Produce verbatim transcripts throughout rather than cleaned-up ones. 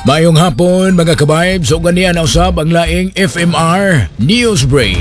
Mayong hapon mga ka-vibes, o ganiyan na usab ang laing F M R News Break.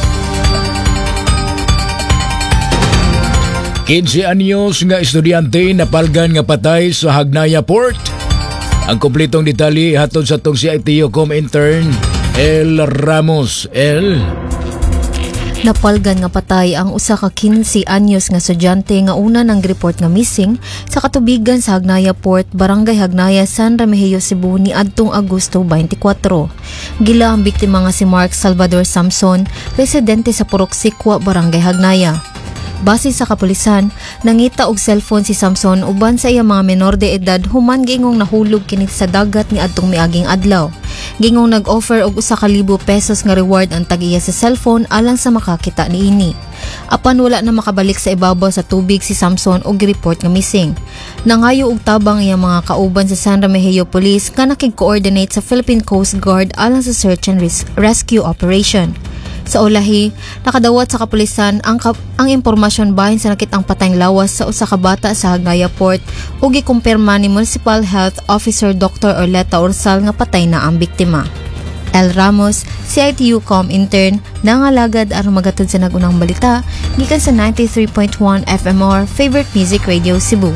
fifteen anyos nga estudyante napalgan nga patay sa Hagnaya Port. Ang kumpletong detalye hatod sa tong C I T U-com intern El Ramos. El Napalgan nga patay ang usa ka fifteen anyos nga estudyante nga una nang report nga missing sa katubigan sa Hagnaya Port, Barangay Hagnaya, San Remigio, Cebu ni adtong Agosto twenty-four. Gila ang biktima nga si Mark Salvador Samson, residente sa Purok Sikwa, Barangay Hagnaya. Base sa kapulisan, nangita og cellphone si Samson uban sa iya mga menor de edad human gingong nahulog kini sa dagat ni adtong miaging adlaw. Gingong nag-offer og usa ka libo pesos nga reward ang tag-iya sa cellphone alang sa makakita niini. Apan wala na makabalik sa ibabaw sa tubig si Samson og gireport nga missing. Nangayo og tabang iya mga kauban sa San Remigio Police nga nakig-coordinate sa Philippine Coast Guard alang sa search and res- rescue operation. Sa ulahi, nakadawat sa kapulisan ang kap- ang impormasyon bahin sa nakitang patayng lawas sa usa ka bata sa Hagnaya Port ug gikumpirma ni Municipal Health Officer Doctor Orleta Ursal nga patay na ang biktima. El Ramos, C I T U-com intern, nangalagad aron magatod sa nagunang balita gikan sa ninety-three point one F M R Favorite Music Radio Cebu.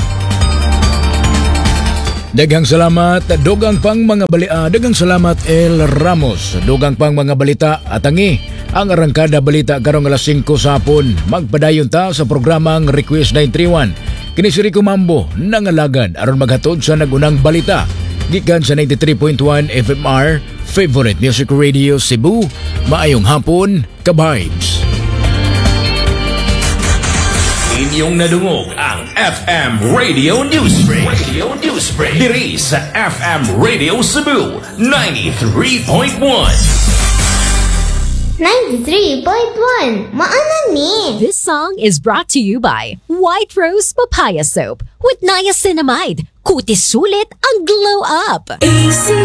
Daghang salamat, dugang pang mga balita. Daghang salamat El Ramos. Dugang pang mga balita at tangi ang arangkada balita karong alas singko sa hapon. Magpadayon ta sa programang Request nine three one. Kini si Rico Mambo nangalagad aron maghatod sa nagunang balita gikan sa ninety-three point one F M R Favorite Music Radio Cebu. Maayong hapon, ka-vibes. Inyong nadungog ang F M Radio Newsbreak. Radio Newsbreak. Diri sa F M Radio Cebu ninety-three point one. ninety-three point one. Maana ni. This song is brought to you by White Rose Papaya Soap with niacinamide. Kutis sulit ang glow up. Easy